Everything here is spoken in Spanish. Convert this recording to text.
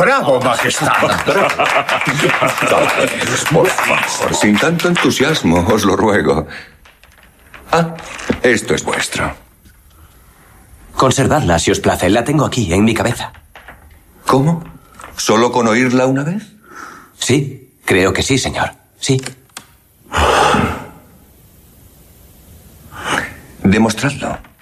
¡Bravo, majestad! Por favor, sin tanto entusiasmo, os lo ruego. Ah, esto es vuestro. Conservadla, si os place. La tengo aquí, en mi cabeza. ¿Cómo? ¿Solo con oírla una vez? Sí, creo que sí, señor. Sí. Demostradlo.